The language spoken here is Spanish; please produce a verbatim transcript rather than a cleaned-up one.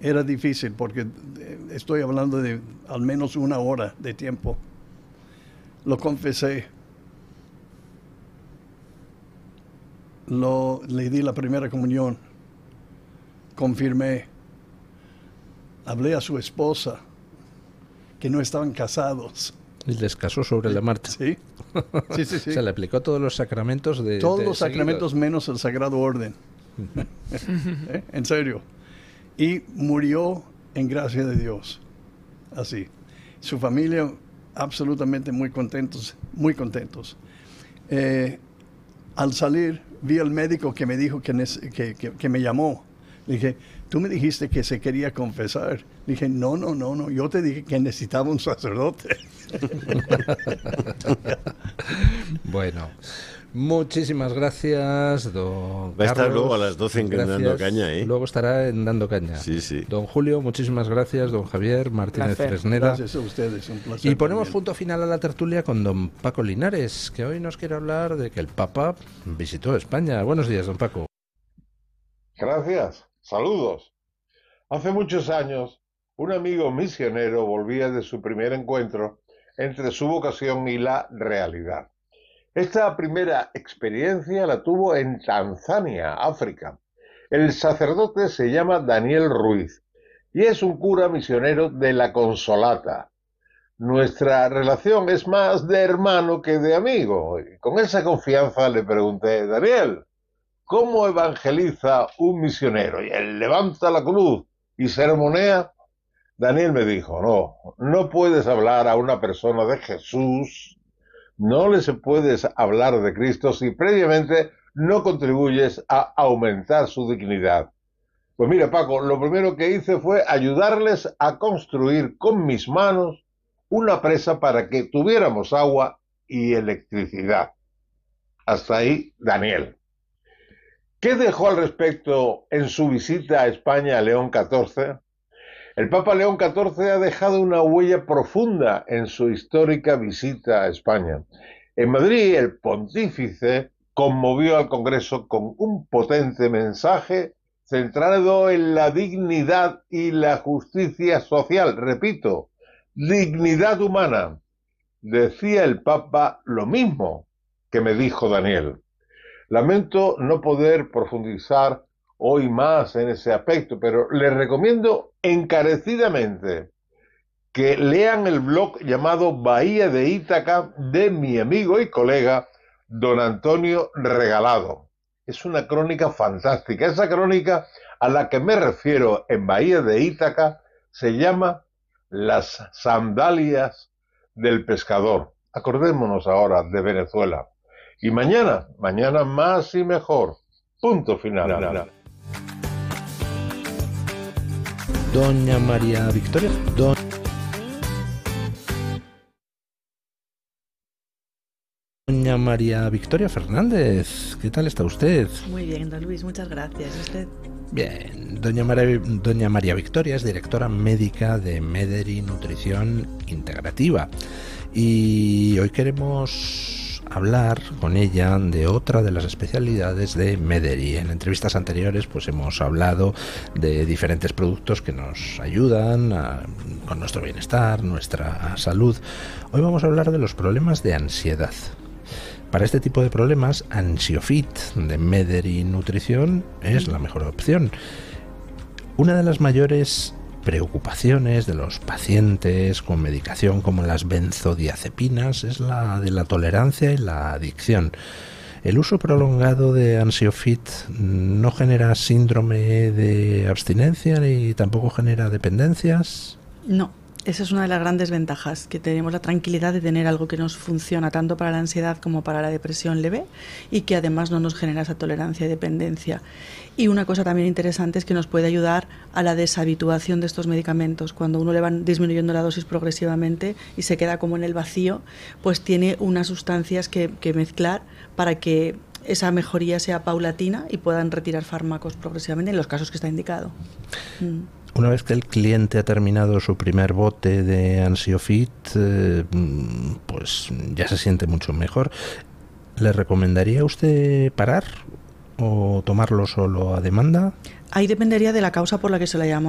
Era difícil porque estoy hablando de al menos una hora de tiempo. Lo confesé. Lo, le di la primera comunión. Confirmé. Hablé a su esposa, que no estaban casados. Y les casó sobre la marcha. Sí. Sí, sí, sí. Se le aplicó todos los sacramentos de Todos de los sacramentos seguidos. menos el Sagrado Orden. ¿Eh? En serio. Y murió en gracia de Dios. Así. Su familia absolutamente muy contentos, muy contentos. Eh, al salir, vi al médico que me dijo que, que, que, que me llamó. Le dije, tú me dijiste que se quería confesar. Le dije, no, no, no, no. Yo te dije que necesitaba un sacerdote. Bueno, muchísimas gracias, don Va a estar Carlos. luego a las doce en Gracias. Dando Caña, ¿eh? Luego estará en Dando Caña. Sí, sí. Don Julio, muchísimas gracias. Don Javier Martínez Placer. Fresneda. Gracias a ustedes, un placer. Y ponemos también. punto final a la tertulia con don Paco Linares, que hoy nos quiere hablar de que el Papa visitó España. Buenos días, don Paco. Gracias. Saludos. Hace muchos años, un amigo misionero volvía de su primer encuentro entre su vocación y la realidad. Esta primera experiencia la tuvo en Tanzania, África. El sacerdote se llama Daniel Ruiz y es un cura misionero de la Consolata. Nuestra relación es más de hermano que de amigo. Y con esa confianza le pregunté, Daniel, ¿cómo evangeliza un misionero? Y él levanta la cruz y sermonea. Daniel me dijo, no, no puedes hablar a una persona de Jesús, no les puedes hablar de Cristo si previamente no contribuyes a aumentar su dignidad. Pues mira, Paco, lo primero que hice fue ayudarles a construir con mis manos una presa para que tuviéramos agua y electricidad. Hasta ahí, Daniel. ¿Qué dejó al respecto en su visita a España a León catorce? El Papa León catorce ha dejado una huella profunda en su histórica visita a España. En Madrid, el pontífice conmovió al Congreso con un potente mensaje centrado en la dignidad y la justicia social. Repito, dignidad humana. Decía el Papa lo mismo que me dijo Daniel. Lamento no poder profundizar hoy más en ese aspecto, pero les recomiendo encarecidamente que lean el blog llamado Bahía de Ítaca de mi amigo y colega don Antonio Regalado. Es una crónica fantástica. Esa crónica a la que me refiero en Bahía de Ítaca se llama Las sandalias del pescador. Acordémonos ahora de Venezuela. Y mañana, mañana más y mejor. Punto final. Doña María Victoria. Don... Doña María Victoria Fernández, ¿qué tal está usted? Muy bien, don Luis, muchas gracias. ¿Y usted? Bien, doña María, doña María Victoria es directora médica de Mederi Nutrición Integrativa y hoy queremos hablar con ella de otra de las especialidades de Mederi. En entrevistas anteriores pues hemos hablado de diferentes productos que nos ayudan a, con nuestro bienestar, nuestra salud. Hoy vamos a hablar de los problemas de ansiedad. Para este tipo de problemas, Ansiofit de Mederi Nutrición es la mejor opción. Una de las mayores preocupaciones de los pacientes con medicación como las benzodiazepinas es la de la tolerancia y la adicción. ¿El uso prolongado de Ansiofit no genera síndrome de abstinencia ni tampoco genera dependencias? No. Esa es una de las grandes ventajas, que tenemos la tranquilidad de tener algo que nos funciona tanto para la ansiedad como para la depresión leve y que además no nos genera esa tolerancia y dependencia. Y una cosa también interesante es que nos puede ayudar a la deshabituación de estos medicamentos. Cuando uno le van disminuyendo la dosis progresivamente y se queda como en el vacío, pues tiene unas sustancias que, que mezclar para que esa mejoría sea paulatina y puedan retirar fármacos progresivamente en los casos que está indicado. Mm. Una vez que el cliente ha terminado su primer bote de Ansiofit, eh, pues ya se siente mucho mejor. ¿Le recomendaría a usted parar o tomarlo solo a demanda? Ahí dependería de la causa por la que se la llama.